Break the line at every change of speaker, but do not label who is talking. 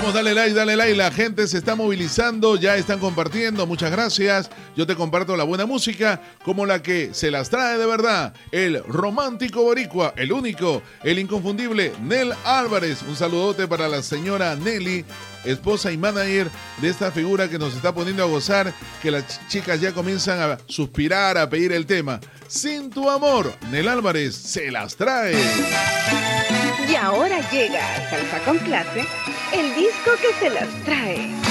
Vamos, dale like, la gente se está movilizando, ya están compartiendo, muchas gracias. Yo te comparto la buena música, como la que se las trae de verdad, el romántico boricua, el único, el inconfundible, Nel Álvarez. Un saludote para la señora Nelly, esposa y manager de esta figura que nos está poniendo a gozar, que las chicas ya comienzan a suspirar, a pedir el tema. Sin tu amor, Nel Álvarez se las trae.
Y ahora llega a Salsa con Clase, el disco que se las trae.